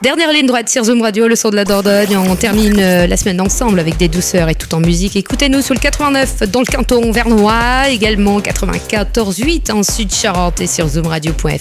Dernière ligne droite sur Zoom Radio, le son de la Dordogne. On termine la semaine ensemble avec des douceurs et tout en musique. Écoutez-nous sur le 89 dans le canton vernois, également 94.8 en Sud-Charente et sur zoomradio.fr.